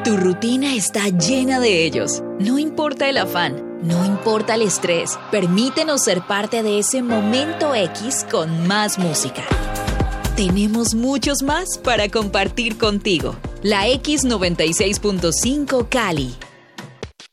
Tu rutina está llena de ellos. No importa el afán, no importa el estrés. Permítenos ser parte de ese momento X con más música. Tenemos muchos más para compartir contigo. La X96.5 Cali,